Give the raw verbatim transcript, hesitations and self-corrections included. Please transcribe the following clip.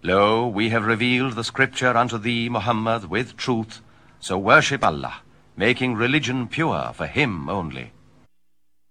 Lo, we have revealed the scripture unto thee, Muhammad, with truth, so worship Allah, making religion pure for him only.